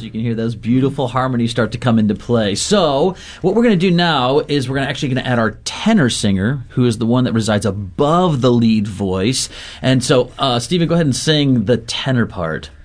You can hear those beautiful harmonies start to come into play. So what we're going to do now is we're actually going to add our tenor singer, who is the one that resides above the lead voice. And so, Stephen, go ahead and sing the tenor part.